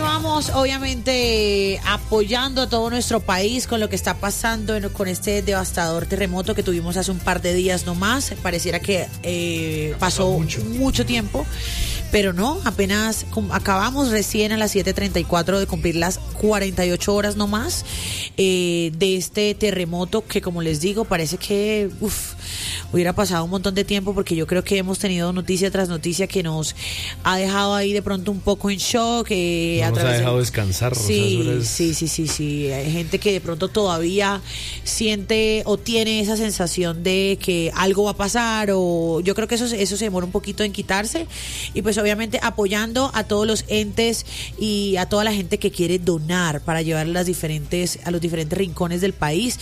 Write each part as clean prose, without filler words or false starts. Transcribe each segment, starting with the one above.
continuamos, obviamente, apoyando a todo nuestro país con lo que está pasando con este devastador terremoto que tuvimos hace un par de días nomás. Pareciera que pasó mucho tiempo, pero no, apenas acabamos recién a las 7:34 de cumplir las 48 horas nomás de este terremoto que, como les digo, parece que hubiera pasado un montón de tiempo, porque yo creo que hemos tenido noticia tras noticia que nos ha dejado ahí de pronto un poco en shock. No nos ha dejado descansar. Sí. Hay gente que de pronto todavía siente o tiene esa sensación de que algo va a pasar, o yo creo que eso se demora un poquito en quitarse. Y pues obviamente apoyando a todos los entes y a toda la gente que quiere donar para llevar a los diferentes rincones del país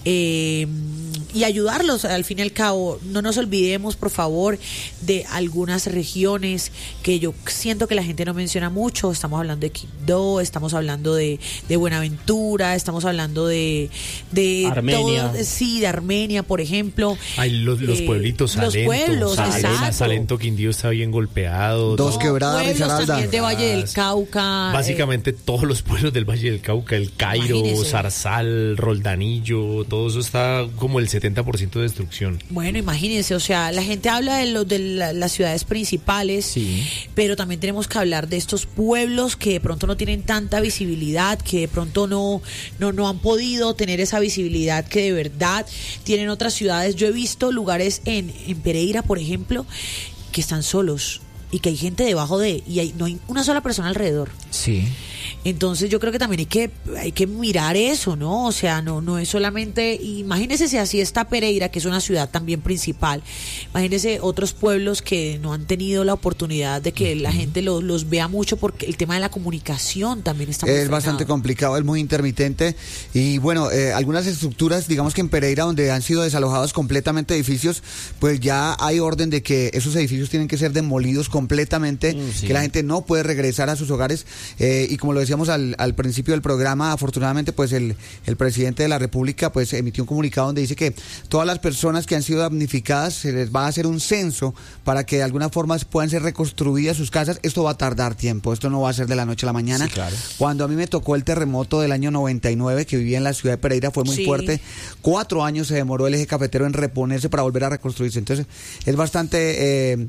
y ayudarlos. Al fin y al cabo, no nos olvidemos, por favor, de algunas regiones que yo siento que la gente no menciona mucho. Estamos hablando de Quibdó, estamos hablando de Buenaventura, estamos hablando de Armenia. De Armenia, por ejemplo. Los pueblitos, Salento. Los pueblos, exacto. Salento, Quindío está bien golpeado. Dos Quebradas, pueblos también de Valle del Cauca. Básicamente todos los pueblos del Valle del Cauca, el Cairo, Imagínese. Zarzal, Roldanillo, todo eso está como el 70% de destrucción. Bueno, imagínense, o sea, la gente habla de las ciudades principales, Sí. pero también tenemos que hablar de estos pueblos que de pronto no tienen tanta visibilidad, que de pronto no han podido tener esa visibilidad que de verdad tienen otras ciudades. Yo he visto lugares en Pereira, por ejemplo, que están solos y que hay gente debajo y no hay una sola persona alrededor. Sí. Entonces yo creo que también hay que mirar eso, ¿no? O sea, no es solamente, imagínese si así está Pereira, que es una ciudad también principal, imagínese otros pueblos que no han tenido la oportunidad de que la gente los vea mucho, porque el tema de la comunicación también está muy Es frenado. bastante complicado, es muy intermitente. Y bueno, algunas estructuras, digamos que en Pereira, donde han sido desalojados completamente edificios, pues ya hay orden de que esos edificios tienen que ser demolidos completamente, Sí. que la gente no puede regresar a sus hogares. Y como lo decíamos al principio del programa, afortunadamente pues el presidente de la República pues emitió un comunicado donde dice que todas las personas que han sido damnificadas se les va a hacer un censo para que de alguna forma puedan ser reconstruidas sus casas. Esto va a tardar tiempo, esto no va a ser de la noche a la mañana. Sí, claro. Cuando a mí me tocó el terremoto del año 99, que vivía en la ciudad de Pereira, fue muy Sí. fuerte. 4 años se demoró el eje cafetero en reponerse para volver a reconstruirse. Entonces es bastante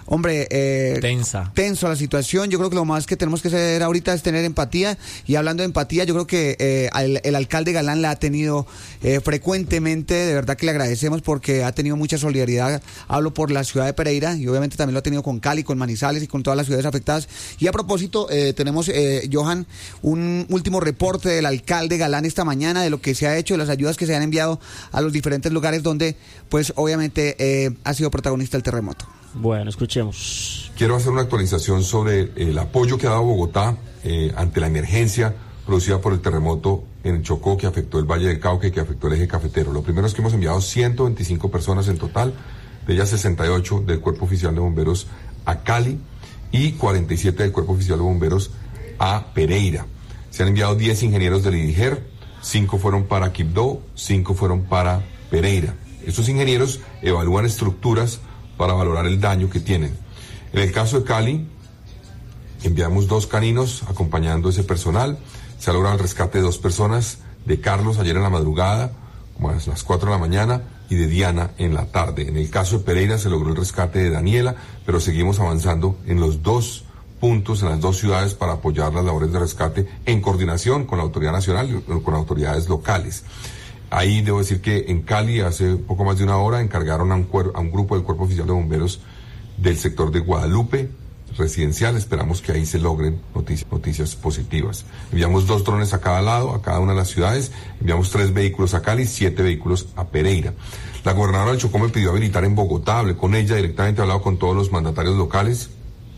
tenso la situación. Yo creo que lo más que tenemos que hacer ahorita es tener empatía. Y hablando de empatía, yo creo que el alcalde Galán la ha tenido frecuentemente. De verdad que le agradecemos porque ha tenido mucha solidaridad. Hablo por la ciudad de Pereira y obviamente también lo ha tenido con Cali, con Manizales y con todas las ciudades afectadas. Y a propósito, tenemos, Johan, un último reporte del alcalde Galán esta mañana de lo que se ha hecho, de las ayudas que se han enviado a los diferentes lugares donde pues obviamente ha sido protagonista el terremoto. Bueno, escuchemos. Quiero hacer una actualización sobre el apoyo que ha dado Bogotá ante la emergencia producida por el terremoto en Chocó, que afectó el Valle del Cauca y que afectó el eje cafetero. Lo primero es que hemos enviado 125 personas en total, de ellas 68 del Cuerpo Oficial de Bomberos a Cali y 47 del Cuerpo Oficial de Bomberos a Pereira. Se han enviado 10 ingenieros del IDIGER, 5 fueron para Quibdó, 5 fueron para Pereira. Estos ingenieros evalúan estructuras para valorar el daño que tienen. En el caso de Cali, enviamos 2 caninos acompañando a ese personal. Se ha logrado el rescate de 2 personas, de Carlos ayer en la madrugada, como a las 4 de la mañana, y de Diana en la tarde. En el caso de Pereira se logró el rescate de Daniela, pero seguimos avanzando en los 2 puntos, en las 2 ciudades, para apoyar las labores de rescate en coordinación con la autoridad nacional y con autoridades locales. Ahí debo decir que en Cali hace poco más de una hora encargaron a un grupo del Cuerpo Oficial de Bomberos del sector de Guadalupe residencial. Esperamos que ahí se logren noticias positivas. Enviamos 2 drones a cada lado, a cada una de las ciudades. Enviamos 3 vehículos a Cali, 7 vehículos a Pereira. La gobernadora del Chocó me pidió habilitar en Bogotá, hablé con ella directamente, he hablado con todos los mandatarios locales,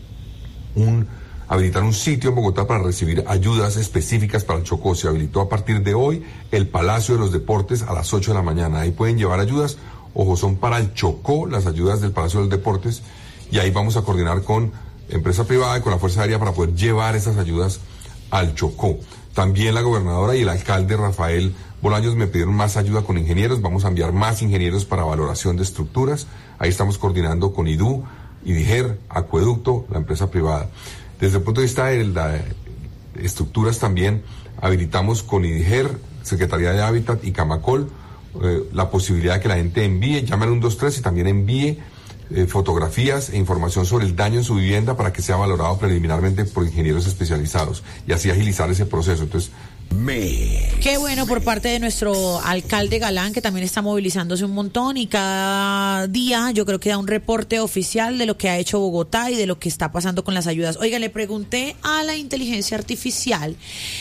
habilitar un sitio en Bogotá para recibir ayudas específicas para el Chocó. Se habilitó a partir de hoy el Palacio de los Deportes a las 8 de la mañana. Ahí pueden llevar ayudas. Ojo, son para el Chocó las ayudas del Palacio de los Deportes, y ahí vamos a coordinar con empresa privada y con la Fuerza Aérea para poder llevar esas ayudas al Chocó. También la gobernadora y el alcalde Rafael Bolaños me pidieron más ayuda con ingenieros. Vamos a enviar más ingenieros para valoración de estructuras. Ahí estamos coordinando con IDU, IDIGER, Acueducto, la empresa privada. Desde el punto de vista del estructuras también, habilitamos con IDIGER, Secretaría de Hábitat y Camacol, la posibilidad de que la gente envíe, llame al 123 y también envíe fotografías e información sobre el daño en su vivienda para que sea valorado preliminarmente por ingenieros especializados y así agilizar ese proceso. Entonces, qué bueno por parte de nuestro alcalde Galán, que también está movilizándose un montón y cada día yo creo que da un reporte oficial de lo que ha hecho Bogotá y de lo que está pasando con las ayudas. Oiga, le pregunté a la inteligencia artificial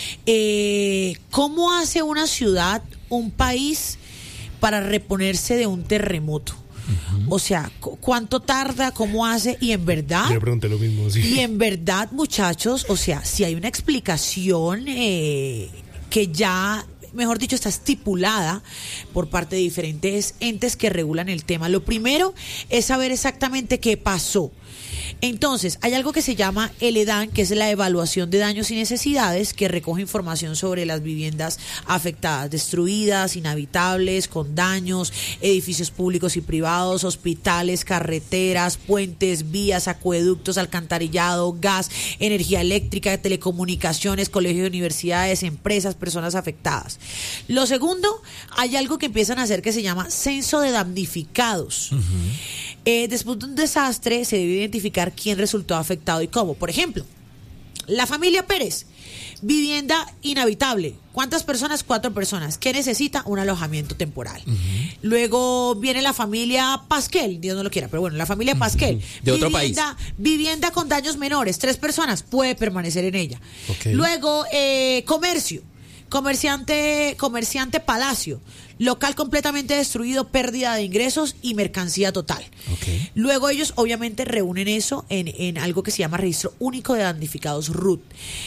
¿cómo hace una ciudad, un país para reponerse de un terremoto? O sea, ¿cuánto tarda? ¿Cómo hace? Y en verdad... Yo pregunté lo mismo, sí. Y en verdad, muchachos, o sea, si hay una explicación que ya, mejor dicho, está estipulada por parte de diferentes entes que regulan el tema. Lo primero es saber exactamente qué pasó. Entonces, hay algo que se llama el EDAN, que es la evaluación de daños y necesidades, que recoge información sobre las viviendas afectadas, destruidas, inhabitables, con daños, edificios públicos y privados, hospitales, carreteras, puentes, vías, acueductos, alcantarillado, gas, energía eléctrica, telecomunicaciones, colegios, universidades, empresas, personas afectadas. Lo segundo, hay algo que empiezan a hacer que se llama censo de damnificados. Después de un desastre se debe identificar quién resultó afectado y cómo. Por ejemplo, la familia Pérez, vivienda inhabitable. ¿Cuántas personas? 4 personas. ¿Qué necesita? Un alojamiento temporal. Luego viene la familia Pasquel, Dios no lo quiera, pero bueno, la familia Pasquel. De otro país. Vivienda con daños menores, 3 personas, puede permanecer en ella. Okay. Luego, comercio. Comerciante Palacio, local completamente destruido, pérdida de ingresos y mercancía total. Okay. Luego ellos obviamente reúnen eso en algo que se llama Registro Único de Damnificados RUT.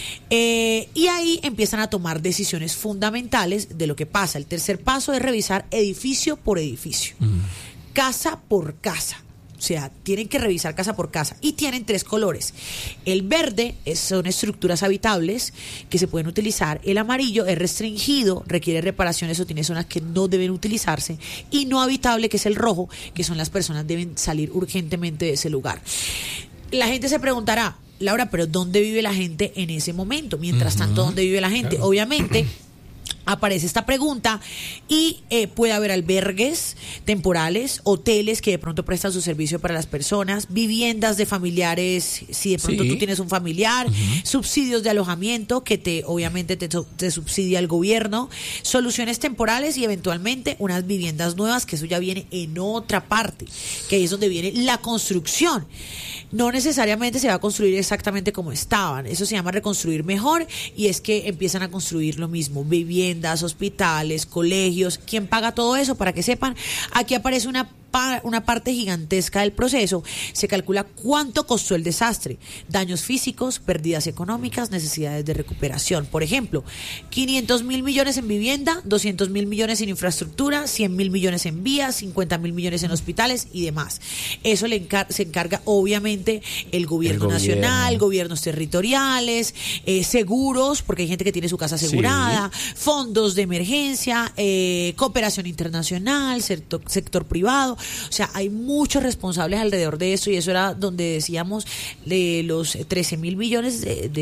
Y ahí empiezan a tomar decisiones fundamentales de lo que pasa. El tercer paso es revisar edificio por edificio, casa por casa. O sea, tienen que revisar casa por casa y tienen 3 colores. El verde son estructuras habitables que se pueden utilizar. El amarillo es restringido, requiere reparaciones o tiene zonas que no deben utilizarse. Y no habitable, que es el rojo, que son las personas que deben salir urgentemente de ese lugar. La gente se preguntará, Laura, pero ¿dónde vive la gente en ese momento? Mientras tanto, ¿dónde vive la gente? Claro. Obviamente... aparece esta pregunta y puede haber albergues temporales, hoteles que de pronto prestan su servicio para las personas, viviendas de familiares, si de pronto tú tienes un familiar, subsidios de alojamiento que obviamente te subsidia el gobierno, soluciones temporales y eventualmente unas viviendas nuevas, que eso ya viene en otra parte, que ahí es donde viene la construcción. No necesariamente se va a construir exactamente como estaban, eso se llama reconstruir mejor, y es que empiezan a construir lo mismo, viviendas, hospitales, colegios. ¿Quién paga todo eso? Para que sepan, aquí aparece una parte gigantesca del proceso. Se calcula cuánto costó el desastre, daños físicos, pérdidas económicas, necesidades de recuperación. Por ejemplo, 500.000 millones en vivienda, 200.000 millones en infraestructura, 100.000 millones en vías, 50.000 millones en hospitales y demás. Eso se encarga obviamente el gobierno nacional, gobiernos territoriales, seguros, porque hay gente que tiene su casa asegurada, fondos de emergencia, cooperación internacional, sector privado. O sea, hay muchos responsables alrededor de eso, y eso era donde decíamos de los 13.000 millones de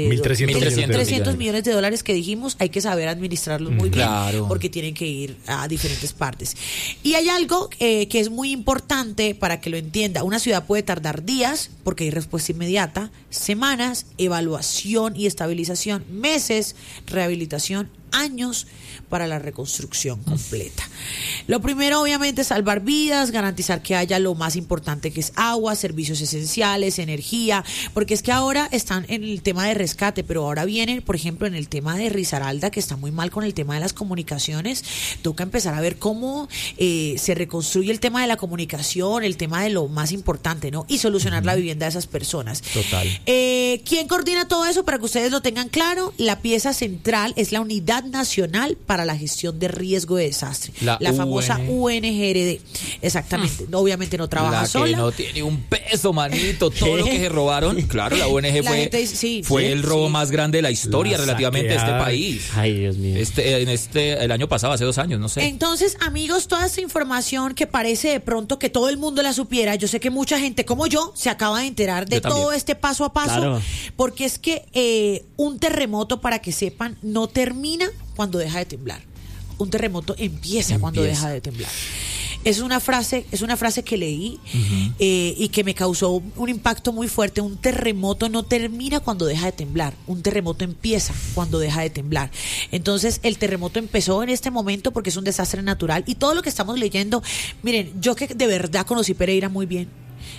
1.300 millones de dólares que dijimos, hay que saber administrarlos muy bien, porque tienen que ir a diferentes partes. Y hay algo que es muy importante para que lo entienda. Una ciudad puede tardar días, porque hay respuesta inmediata, semanas, evaluación y estabilización, meses, rehabilitación, años para la reconstrucción completa. Lo primero, obviamente, es salvar vidas, garantizar que haya lo más importante, que es agua, servicios esenciales, energía, porque es que ahora están en el tema de rescate, pero ahora viene, por ejemplo, en el tema de Risaralda, que está muy mal con el tema de las comunicaciones. Toca empezar a ver cómo se reconstruye el tema de la comunicación, el tema de lo más importante, ¿no? Y solucionar la vivienda de esas personas. Total. ¿Quién coordina todo eso? Para que ustedes lo tengan claro, la pieza central es la unidad Unidad Nacional para la Gestión de Riesgo de Desastre, la famosa UNGRD. Exactamente. Obviamente no trabaja sola. La que no tiene un peso, manito. Todo lo que se robaron. Claro, la UNG fue el robo más grande de la historia relativamente de este país. Ay, Dios mío. El año pasado, hace 2 años, no sé. Entonces, amigos, toda esta información que parece de pronto que todo el mundo la supiera, yo sé que mucha gente como yo se acaba de enterar de todo este paso a paso, claro. Porque es que un terremoto, para que sepan, no termina cuando deja de temblar. Un terremoto empieza cuando deja de temblar. Es una frase que leí y que me causó un impacto muy fuerte. Un terremoto no termina cuando deja de temblar. Un terremoto empieza cuando deja de temblar. Entonces, el terremoto empezó en este momento porque es un desastre natural. Y todo lo que estamos leyendo, miren, yo que de verdad conocí Pereira muy bien,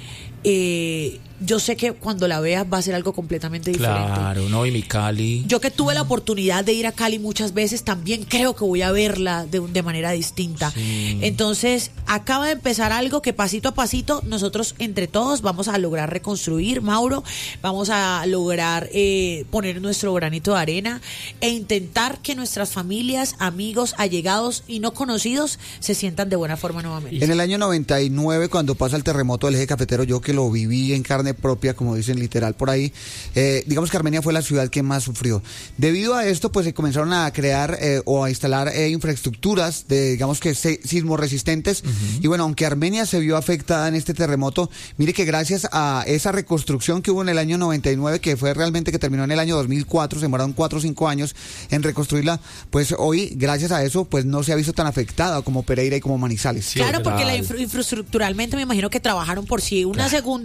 yo sé que cuando la veas va a ser algo completamente diferente. Claro, no, y mi Cali. Yo que tuve la oportunidad de ir a Cali muchas veces, también creo que voy a verla de manera distinta. Sí. Entonces, acaba de empezar algo que pasito a pasito nosotros entre todos vamos a lograr reconstruir, Mauro, vamos a lograr poner nuestro granito de arena e intentar que nuestras familias, amigos, allegados y no conocidos se sientan de buena forma nuevamente. En el año 99, cuando pasa el terremoto del eje cafetero, yo que lo viví en carne propia, como dicen literal por ahí, digamos que Armenia fue la ciudad que más sufrió. Debido a esto, pues se comenzaron a crear o a instalar infraestructuras de, digamos que sismoresistentes. Y bueno, aunque Armenia se vio afectada en este terremoto, mire que gracias a esa reconstrucción que hubo en el año 99, que fue realmente que terminó en el año 2004, se demoraron 4 o 5 años en reconstruirla, pues hoy, gracias a eso, pues no se ha visto tan afectada como Pereira y como Manizales. Sí, claro, porque infraestructuralmente me imagino que trabajaron por si un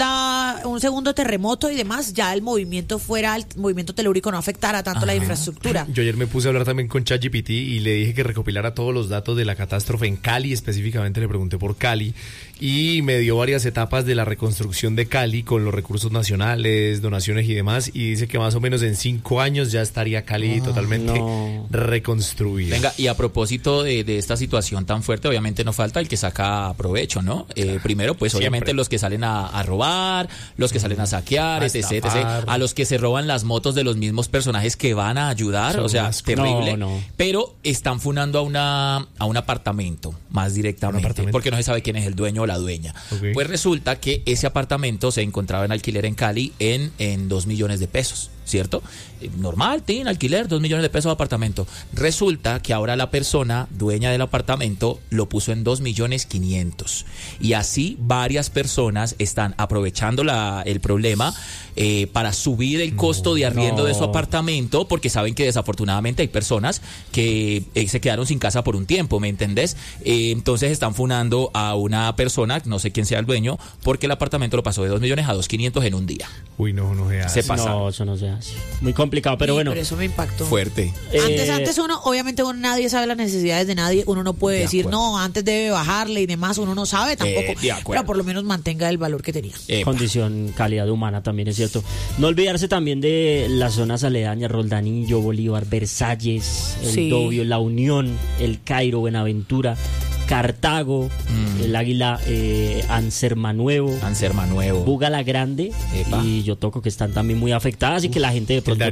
segundo terremoto y demás, ya el movimiento telúrico no afectara tanto la infraestructura. Yo ayer me puse a hablar también con ChatGPT y le dije que recopilara todos los datos de la catástrofe en Cali, específicamente le pregunté por Cali y me dio varias etapas de la reconstrucción de Cali con los recursos nacionales, donaciones y demás, y dice que más o menos en 5 años ya estaría Cali totalmente reconstruida. Venga, y a propósito de esta situación tan fuerte, obviamente no falta el que saca provecho, ¿no? Primero, pues siempre. Obviamente los que salen a robar, los que salen a saquear, etc. A los que se roban las motos de los mismos personajes que van a ayudar, o sea, terrible. Pero están funando a un apartamento más directamente, porque no se sabe quién es el dueño o la dueña. Okay. Pues resulta que ese apartamento se encontraba en alquiler en Cali en 2 millones de pesos. ¿Cierto? Normal, tiene alquiler, 2 millones de pesos de apartamento. Resulta que ahora la persona dueña del apartamento lo puso en 2.500.000. Y así varias personas están aprovechando el problema para subir el costo de arriendo de su apartamento, porque saben que desafortunadamente hay personas que se quedaron sin casa por un tiempo, ¿me entendés? Entonces están funando a una persona, no sé quién sea el dueño, porque el apartamento lo pasó de 2 millones a 2.500.000 en un día. Uy, no se hace. Se pasa. No, eso no se hace. Muy complicado, pero bueno. Pero eso me impactó. Fuerte. Antes obviamente nadie sabe las necesidades de nadie. Uno no puede decir, no, antes debe bajarle y demás. Uno no sabe tampoco. Pero por lo menos mantenga el valor que tenía. Condición, calidad humana también es cierto. No olvidarse también de las zonas aledañas: Roldanillo, Bolívar, Versalles, El Dobio, La Unión, El Cairo, Buenaventura, Cartago, el Águila, Ansermanuevo, Buga la Grande. Y Yotoco, que están también muy afectadas y que la gente de pronto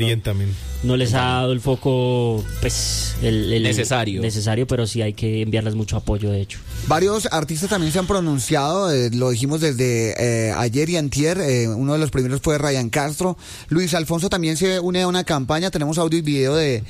no les ha dado el foco, pues el necesario, pero sí hay que enviarles mucho apoyo, de hecho. Varios artistas también se han pronunciado, lo dijimos desde ayer y antier. Uno de los primeros fue Ryan Castro. Luis Alfonso también se une a una campaña. Tenemos audio y video del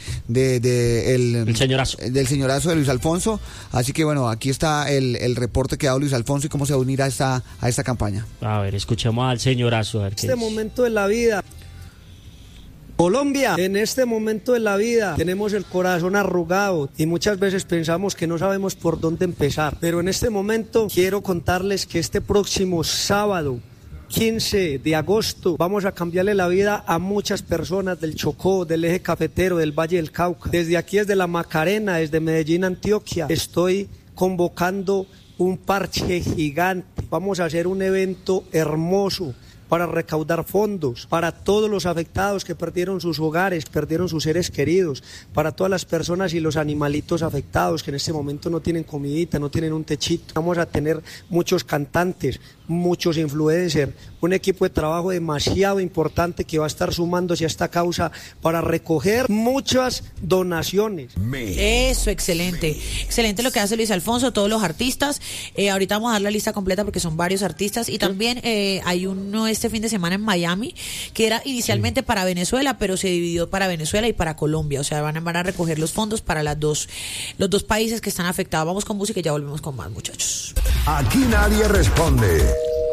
señorazo de Luis Alfonso. Así que bueno, aquí está el reporte que ha dado Luis Alfonso y cómo se va a unir a esta campaña. A ver, escuchemos al señorazo. A ver qué momento de la vida, Colombia, en este momento de la vida tenemos el corazón arrugado y muchas veces pensamos que no sabemos por dónde empezar, pero en este momento quiero contarles que este próximo sábado 15 de agosto vamos a cambiarle la vida a muchas personas del Chocó, del eje cafetero, del Valle del Cauca. Desde aquí, desde la Macarena, desde Medellín, Antioquia, estoy convocando un parche gigante. Vamos a hacer un evento hermoso para recaudar fondos, para todos los afectados que perdieron sus hogares, perdieron sus seres queridos, para todas las personas y los animalitos afectados que en este momento no tienen comidita, no tienen un techito. Vamos a tener muchos cantantes, muchos influencers, un equipo de trabajo demasiado importante que va a estar sumándose a esta causa para recoger muchas donaciones. Eso, excelente. Excelente lo que hace Luis Alfonso, todos los artistas. Ahorita vamos a dar la lista completa porque son varios artistas. Y también hay uno este fin de semana en Miami que era inicialmente para Venezuela, pero se dividió para Venezuela y para Colombia. O sea, van a recoger los fondos para los dos países que están afectados. Vamos con música y ya volvemos con más, muchachos. Aquí nadie responde.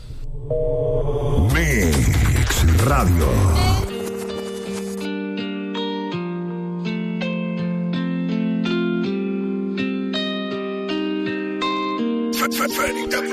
Mix Radio.